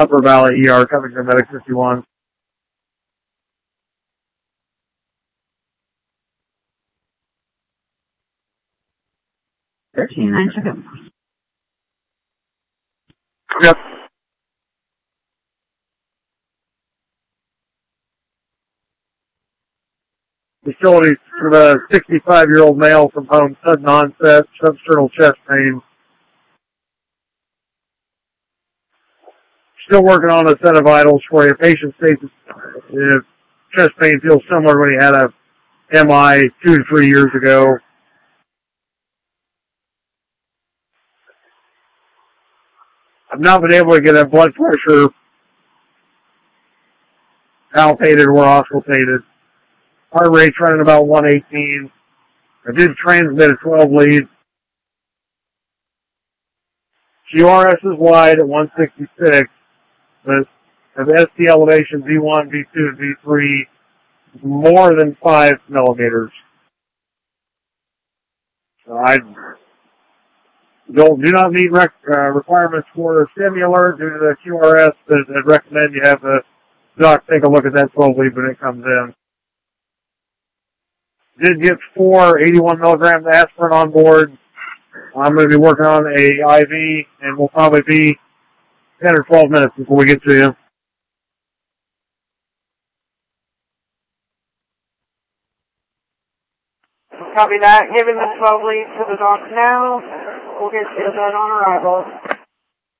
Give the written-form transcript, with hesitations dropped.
Upper Valley ER, Covington Medic 51. Seconds. Yep. Facility for the 65-year-old male from home, sudden onset, substernal chest pain. Still working on a set of vitals for you. Patient states if chest pain feels similar when he had a MI 2 to 3 years ago. I've not been able to get a blood pressure palpated or auscultated. Heart rate's running about 118. I did transmit a 12 lead. QRS is wide at 166, but of ST elevation V1, V2, and V3 more than 5 millimeters. So I do not meet requirements for Stimulor due to the QRS. I'd recommend you have the doc take a look at that 12 lead when it comes in. Did get 4 81 milligrams aspirin on board. I'm going to be working on a IV, and we'll probably be 10 or 12 minutes before we get to you. Copy that. Giving the 12 lead to the doc now. We'll get you done on arrival.